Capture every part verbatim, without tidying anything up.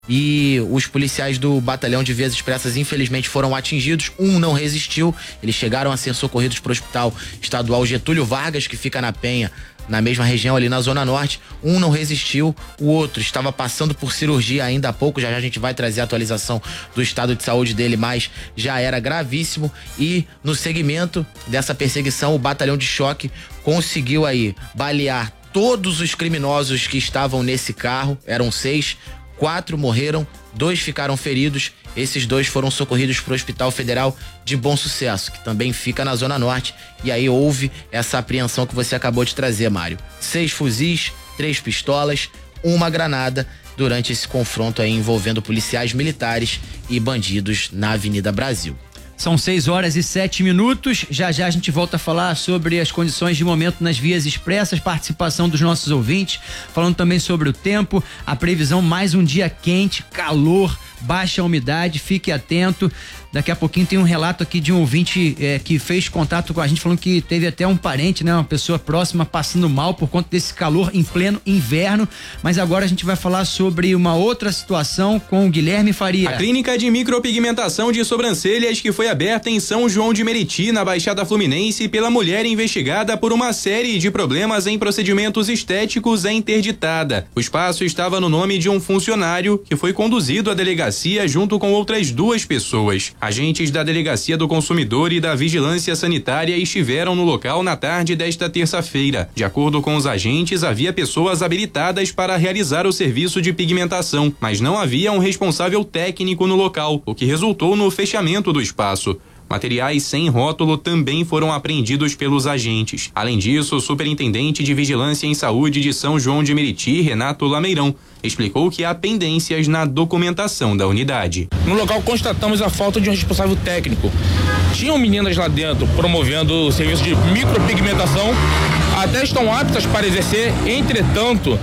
e os policiais do batalhão de vias expressas infelizmente foram atingidos. Um não resistiu, eles chegaram a ser socorridos para o Hospital Estadual Getúlio Vargas, que fica na Penha, na mesma região ali na Zona Norte. Um não resistiu, o outro estava passando por cirurgia ainda há pouco, já já a gente vai trazer a atualização do estado de saúde dele, mas já era gravíssimo. E no segmento dessa perseguição, o batalhão de choque conseguiu aí balear todos os criminosos que estavam nesse carro, eram seis. Quatro morreram, dois ficaram feridos. Esses dois foram socorridos para o Hospital Federal de Bom Sucesso, que também fica na Zona Norte. E aí houve essa apreensão que você acabou de trazer, Mário. Seis fuzis, três pistolas, uma granada durante esse confronto aí envolvendo policiais militares e bandidos na Avenida Brasil. São seis horas e sete minutos. Já já a gente volta a falar sobre as condições de momento nas vias expressas, participação dos nossos ouvintes, falando também sobre o tempo, a previsão, mais um dia quente, calor, baixa umidade, fique atento. Daqui a pouquinho tem um relato aqui de um ouvinte é, que fez contato com a gente, falando que teve até um parente, né, uma pessoa próxima passando mal por conta desse calor em pleno inverno. Mas agora a gente vai falar sobre uma outra situação com o Guilherme Faria. A clínica de micropigmentação de sobrancelhas que foi aberta em São João de Meriti, na Baixada Fluminense, pela mulher investigada por uma série de problemas em procedimentos estéticos, é interditada. O espaço estava no nome de um funcionário que foi conduzido à delegacia junto com outras duas pessoas. Agentes da Delegacia do Consumidor e da Vigilância Sanitária estiveram no local na tarde desta terça-feira. De acordo com os agentes, havia pessoas habilitadas para realizar o serviço de pigmentação, mas não havia um responsável técnico no local, o que resultou no fechamento do espaço. Materiais sem rótulo também foram apreendidos pelos agentes. Além disso, o superintendente de Vigilância em Saúde de São João de Meriti, Renato Lameirão, explicou que há pendências na documentação da unidade. No local constatamos a falta de um responsável técnico. Tinham meninas lá dentro promovendo o serviço de micropigmentação, até estão aptas para exercer, entretanto,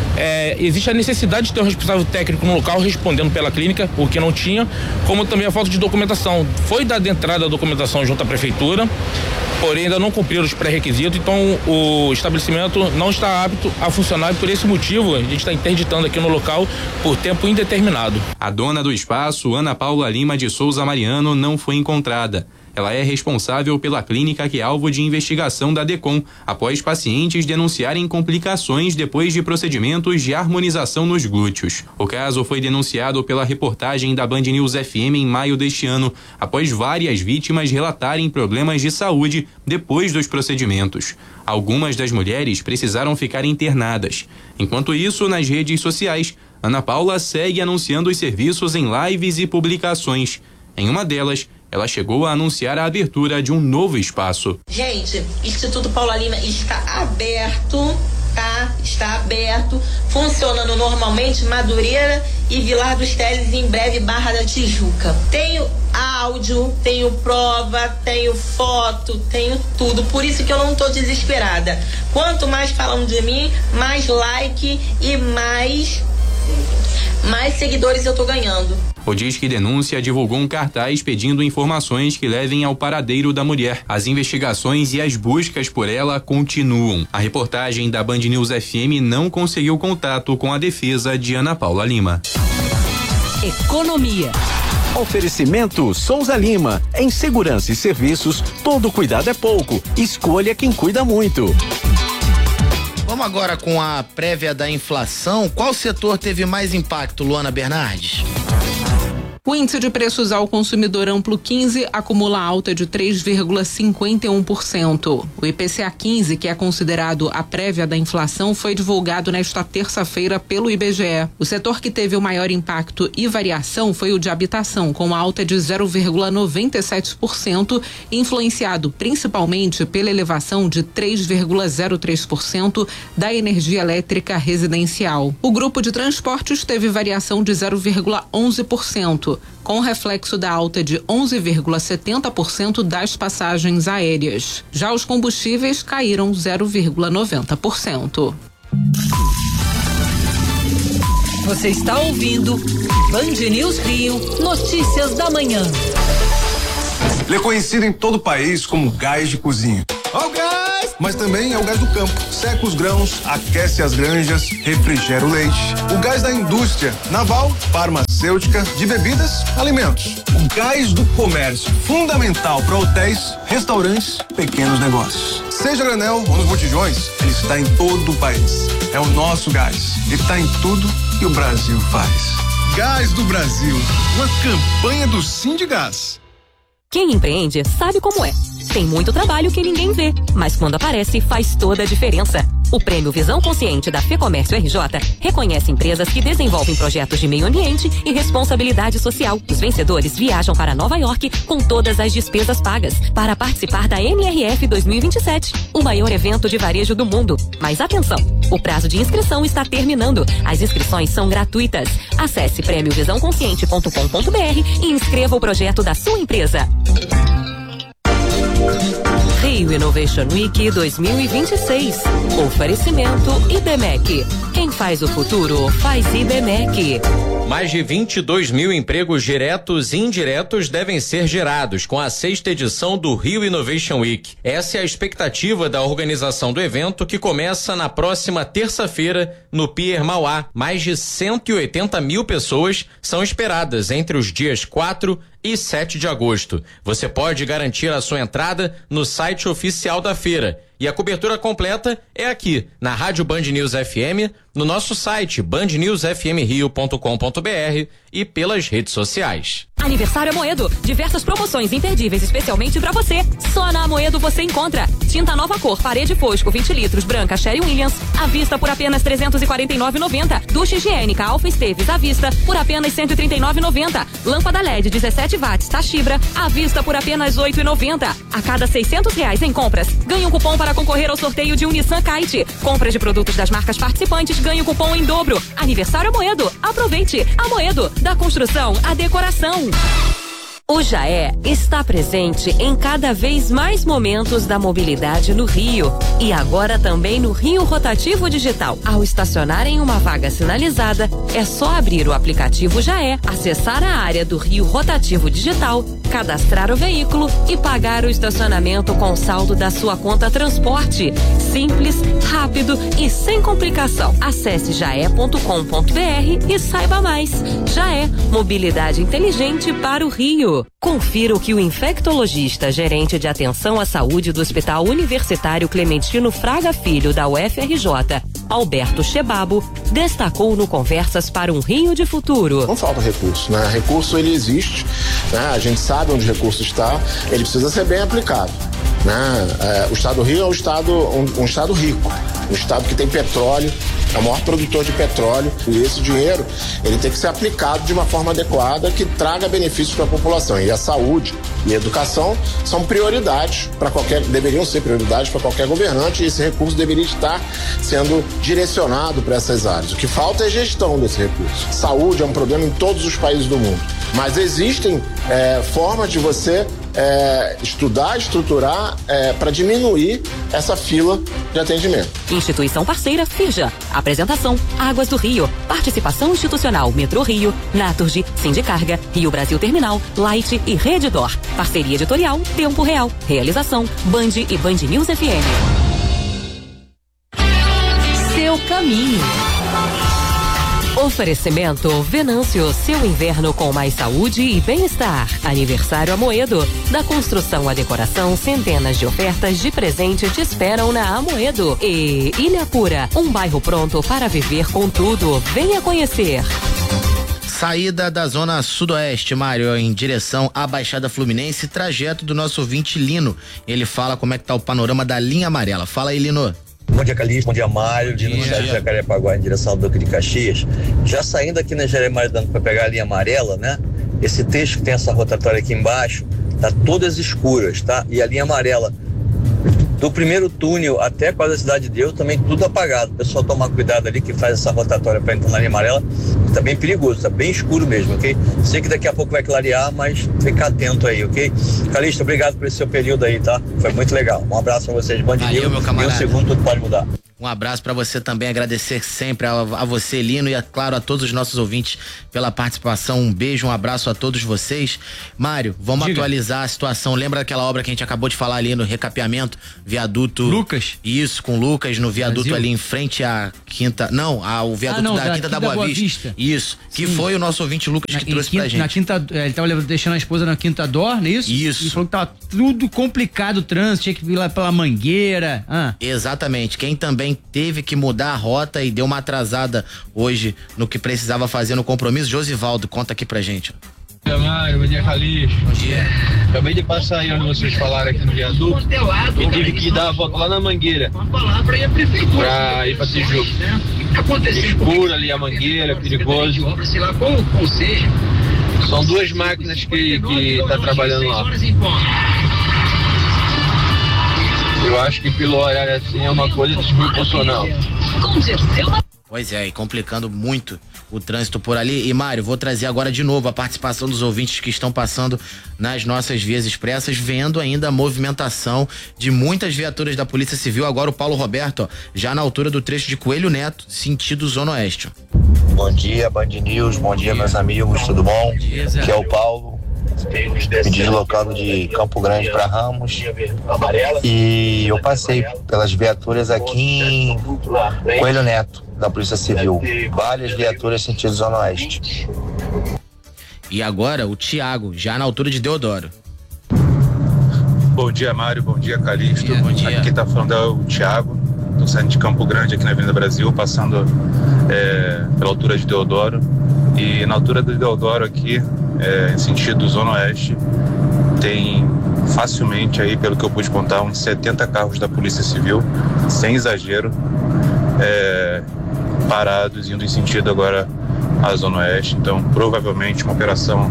É, existe a necessidade de ter um responsável técnico no local respondendo pela clínica, o que não tinha, como também a falta de documentação. Foi dada entrada a documentação junto à prefeitura, porém ainda não cumpriram os pré-requisitos, então o estabelecimento não está apto a funcionar e por esse motivo a gente está interditando aqui no local por tempo indeterminado. A dona do espaço, Ana Paula Lima de Souza Mariano, não foi encontrada. Ela é responsável pela clínica que é alvo de investigação da DECOM, após pacientes denunciarem complicações depois de procedimentos de harmonização nos glúteos. O caso foi denunciado pela reportagem da Band News F M em maio deste ano, após várias vítimas relatarem problemas de saúde depois dos procedimentos. Algumas das mulheres precisaram ficar internadas. Enquanto isso, nas redes sociais, Ana Paula segue anunciando os serviços em lives e publicações. Em uma delas, ela chegou a anunciar a abertura de um novo espaço. Gente, Instituto Paula Lima está aberto, tá? Está aberto, funcionando normalmente, Madureira e Vilar dos Teles, em breve Barra da Tijuca. Tenho áudio, tenho prova, tenho foto, tenho tudo, por isso que eu não tô desesperada. Quanto mais falam de mim, mais like e mais, mais seguidores eu tô ganhando. O Disque Denúncia divulgou um cartaz pedindo informações que levem ao paradeiro da mulher. As investigações e as buscas por ela continuam. A reportagem da Band News F M não conseguiu contato com a defesa de Ana Paula Lima. Economia. Oferecimento Souza Lima. Em segurança e serviços, todo cuidado é pouco. Escolha quem cuida muito. Vamos agora com a prévia da inflação. Qual setor teve mais impacto, Luana Bernardes? O índice de preços ao consumidor amplo quinze acumula alta de três vírgula cinquenta e um por cento. O I P C A quinze, que é considerado a prévia da inflação, foi divulgado nesta terça-feira pelo I B G E. O setor que teve o maior impacto e variação foi o de habitação, com alta de zero vírgula noventa e sete por cento, influenciado principalmente pela elevação de três vírgula zero três por cento da energia elétrica residencial. O grupo de transportes teve variação de zero vírgula onze por cento. Com reflexo da alta de onze vírgula setenta por cento das passagens aéreas. Já os combustíveis caíram zero vírgula noventa por cento. Você está ouvindo Band News Rio, notícias da manhã. Ele é conhecido em todo o país como gás de cozinha. Ó o gás! Mas também é o gás do campo. Seca os grãos, aquece as granjas, refrigera o leite. O gás da indústria naval, farmacêutica, de bebidas, alimentos. O gás do comércio, fundamental para hotéis, restaurantes, pequenos negócios. Seja granel ou nos botijões, ele está em todo o país. É o nosso gás. Ele está em tudo que o Brasil faz. Gás do Brasil, uma campanha do Sindigás. Quem empreende sabe como é. Tem muito trabalho que ninguém vê, mas quando aparece faz toda a diferença. O Prêmio Visão Consciente da FEComércio R J reconhece empresas que desenvolvem projetos de meio ambiente e responsabilidade social. Os vencedores viajam para Nova York com todas as despesas pagas para participar da N R F dois mil e vinte e sete, o maior evento de varejo do mundo. Mas atenção, o prazo de inscrição está terminando. As inscrições são gratuitas. Acesse prêmio visão consciente ponto com ponto br e inscreva o projeto da sua empresa. Rio Innovation Week dois mil e vinte e seis. Oferecimento IBMEC. Quem faz o futuro faz IBMEC. Mais de vinte e dois mil empregos diretos e indiretos devem ser gerados com a sexta edição do Rio Innovation Week. Essa é a expectativa da organização do evento, que começa na próxima terça-feira no Pier Mauá. Mais de cento e oitenta mil pessoas são esperadas entre os dias quatro e sete de agosto. Você pode garantir a sua entrada no site oficial da feira. E a cobertura completa é aqui, na Rádio Band News F M, no nosso site band news f m rio ponto com ponto b r e pelas redes sociais. Aniversário Amoedo. Diversas promoções imperdíveis especialmente pra você. Só na Amoedo você encontra tinta nova cor, parede fosco, vinte litros, branca, Sherry Williams, à vista por apenas trezentos e quarenta e nove reais e noventa centavos. Ducha higiênica Alfa Esteves, à vista por apenas cento e trinta e nove reais e noventa centavos. Lâmpada L E D dezessete watts, Tachibra, à vista por apenas oito reais e noventa centavos. A cada seiscentos reais em compras, ganhe um cupom para concorrer ao sorteio de um Nissan Kite. Compras de produtos das marcas participantes, ganhe o cupom em dobro. Aniversário Amoedo. Aproveite. Amoedo, da construção à decoração. O Jaé está presente em cada vez mais momentos da mobilidade no Rio. E agora também no Rio Rotativo Digital. Ao estacionar em uma vaga sinalizada, é só abrir o aplicativo Jaé, acessar a área do Rio Rotativo Digital, cadastrar o veículo e pagar o estacionamento com o saldo da sua conta transporte. Simples, rápido e sem complicação. Acesse jaé ponto com ponto br e saiba mais. Jaé, mobilidade inteligente para o Rio. Confira o que o infectologista, gerente de atenção à saúde do Hospital Universitário Clementino Fraga Filho da U F R J, Alberto Chebabo, destacou no Conversas para um Rio de Futuro. Não falta recurso, né? Recurso ele existe, né? A gente sabe onde o recurso está, ele precisa ser bem aplicado, né? É, o estado do Rio é um estado, um, um estado rico, um estado que tem petróleo, é o maior produtor de petróleo, e esse dinheiro ele tem que ser aplicado de uma forma adequada que traga benefícios para a população. E a saúde e a educação são prioridades para qualquer, deveriam ser prioridades para qualquer governante, e esse recurso deveria estar sendo direcionado para essas áreas. O que falta é gestão desse recurso. Saúde é um problema em todos os países do mundo, mas existem é, formas de você É, estudar, estruturar é, para diminuir essa fila de atendimento. Instituição parceira Firja. Apresentação Águas do Rio. Participação institucional Metrô Rio, Naturgy, Sindicarga, Rio Brasil Terminal, Light e Redditor. Parceria editorial Tempo Real. Realização Band e Band News F M. Seu caminho. Oferecimento Venâncio, seu inverno com mais saúde e bem-estar. Aniversário Amoedo. Da construção à decoração, centenas de ofertas de presente te esperam na Amoedo. E Ilha Pura, um bairro pronto para viver com tudo. Venha conhecer. Saída da zona sudoeste, Mário, em direção à Baixada Fluminense, trajeto do nosso ouvinte Lino. Ele fala como é que tá o panorama da linha amarela. Fala aí, Lino. Bom dia, Calixto. Bom dia, Mário. De cidade de Jacarepaguá em direção ao Duque de Caxias. Já saindo aqui na Jeremias dando para pegar a linha amarela, né? Esse trecho que tem essa rotatória aqui embaixo, tá todas escuras, tá? E a linha amarela do primeiro túnel até quase a Cidade de Deus, também tudo apagado. O pessoal toma cuidado ali que faz essa rotatória para entrar na linha amarela. Tá bem perigoso, tá bem escuro mesmo, ok? Sei que daqui a pouco vai clarear, mas fica atento aí, ok? Calixto, obrigado por esse seu período aí, tá? Foi muito legal. Um abraço pra vocês, Band News. E um segundo tudo pode mudar. Um abraço para você também, agradecer sempre a, a você, Lino, e a, claro, a todos os nossos ouvintes pela participação. Um beijo, um abraço a todos vocês. Mário, vamos Diga. atualizar a situação. Lembra daquela obra que a gente acabou de falar ali no recapeamento? Viaduto... Lucas? Isso, com Lucas, no viaduto Brasil. ali em frente à Quinta... Não, ao viaduto ah, não, da, da Quinta da, da Boa, Boa Vista. Vista. Isso, Sim. que foi o nosso ouvinte Lucas na, que trouxe quinta, pra gente. Na Quinta... Ele tava deixando a esposa na Quinta Dor, não é isso? Isso. E falou que tava tudo complicado o trânsito, tinha que vir lá pela Mangueira. Ah. Exatamente. Quem também teve que mudar a rota e deu uma atrasada hoje no que precisava fazer no compromisso, Josivaldo, conta aqui pra gente. Bom dia, Mário. Bom dia, Calixto. Bom dia. Acabei de passar aí onde vocês falaram aqui no viaduto e tive que dar a volta lá na Mangueira pra ir pra Tijuca. Escuro ali a Mangueira, perigoso. São duas máquinas que, que tá trabalhando lá. Eu acho que pelo horário assim é uma coisa desproporcional. Pois é, e complicando muito o trânsito por ali. E Mário, vou trazer agora de novo a participação dos ouvintes que estão passando nas nossas vias expressas, vendo ainda a movimentação de muitas viaturas da Polícia Civil. Agora o Paulo Roberto, ó, já na altura do trecho de Coelho Neto, sentido Zona Oeste. Bom dia, Band News, bom dia, meus amigos, tudo bom? Aqui é o Paulo, me deslocando de Campo Grande para Ramos, e eu passei pelas viaturas aqui em Coelho Neto, da Polícia Civil, várias viaturas sentido Zona Oeste. E agora o Tiago, já na altura de Deodoro. Bom dia, Mário, bom dia, Calixto. Bom dia. Aqui quem tá falando é o Tiago, tô saindo de Campo Grande aqui na Avenida Brasil, passando é, pela altura de Deodoro, e na altura de Deodoro aqui, é, em sentido Zona Oeste, tem facilmente aí, pelo que eu pude contar, uns setenta carros da Polícia Civil, sem exagero, é, parados, indo em sentido agora à Zona Oeste. Então, provavelmente uma operação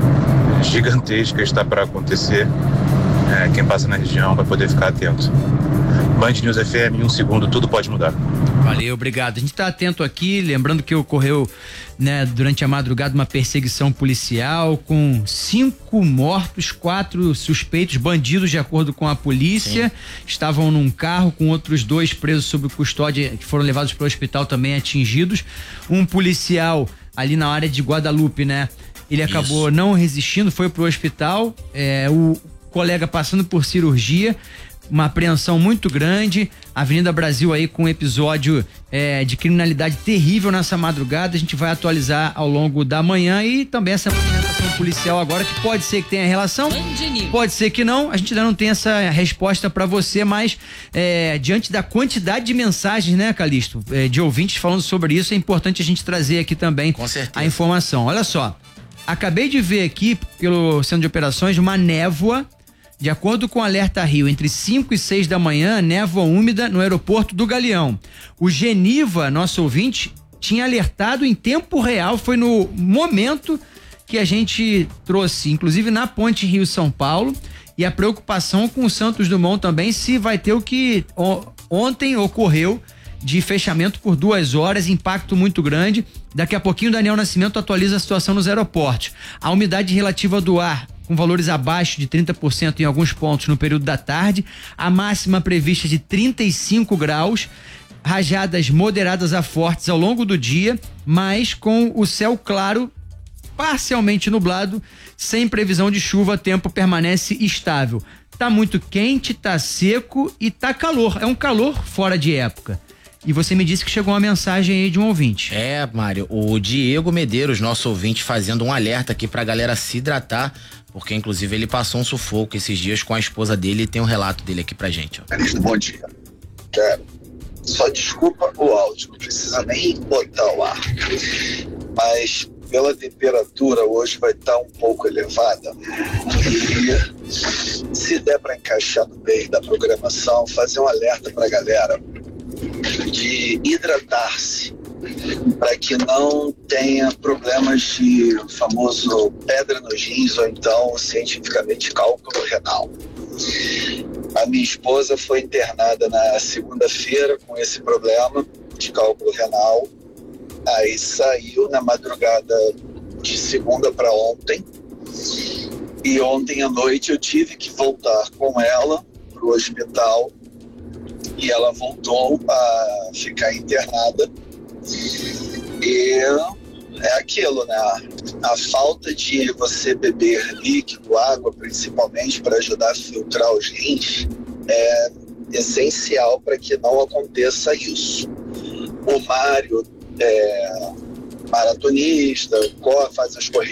gigantesca está para acontecer. É, quem passa na região vai poder ficar atento. Band News F M, em um segundo, tudo pode mudar. Valeu, obrigado. A gente está atento aqui, lembrando que ocorreu, né, durante a madrugada uma perseguição policial com cinco mortos, quatro suspeitos, bandidos de acordo com a polícia. Sim. Estavam num carro com outros dois presos sob custódia que foram levados para o hospital também atingidos. Um policial ali na área de Guadalupe, né? Ele acabou Isso. não resistindo, foi pro hospital, é, o colega passando por cirurgia. Uma apreensão muito grande, Avenida Brasil aí com um episódio é, de criminalidade terrível nessa madrugada. A gente vai atualizar ao longo da manhã, e também essa movimentação policial agora, que pode ser que tenha relação, pode ser que não, a gente ainda não tem essa resposta para você, mas é, diante da quantidade de mensagens, né, Calixto, é, de ouvintes falando sobre isso, é importante a gente trazer aqui também a informação. Olha só, acabei de ver aqui pelo Centro de Operações uma névoa. De acordo com o Alerta Rio, entre cinco e seis da manhã, névoa úmida no aeroporto do Galeão. O Geniva, nosso ouvinte, tinha alertado em tempo real, foi no momento que a gente trouxe, inclusive na ponte Rio-São Paulo, e a preocupação com o Santos Dumont também, se vai ter o que ontem ocorreu de fechamento por duas horas, impacto muito grande. Daqui a pouquinho o Daniel Nascimento atualiza a situação nos aeroportos. A umidade relativa do ar, com valores abaixo de trinta por cento em alguns pontos no período da tarde, a máxima prevista de trinta e cinco graus, rajadas moderadas a fortes ao longo do dia, mas com o céu claro, parcialmente nublado, sem previsão de chuva, tempo permanece estável. Tá muito quente, tá seco e tá calor, é um calor fora de época. E você me disse que chegou uma mensagem aí de um ouvinte. É, Mário, o Diego Medeiros, nosso ouvinte, fazendo um alerta aqui pra galera se hidratar, porque inclusive ele passou um sufoco esses dias com a esposa dele, e tem um relato dele aqui pra gente. Ó. Bom dia. Cara, só desculpa o áudio, não precisa nem botar o ar. Mas pela temperatura hoje vai estar um pouco elevada. E se der para encaixar no meio da programação, fazer um alerta pra galera de hidratar-se, para que não tenha problemas de famoso pedra nos rins, ou então cientificamente cálculo renal. A minha esposa foi internada na segunda-feira com esse problema de cálculo renal, aí saiu na madrugada de segunda para ontem, e ontem à noite eu tive que voltar com ela para o hospital. e ela voltou a ficar internada. E é aquilo, né? A falta de você beber líquido, água principalmente, para ajudar a filtrar os rins, é essencial para que não aconteça isso. O Mário é maratonista, corre, faz as corridas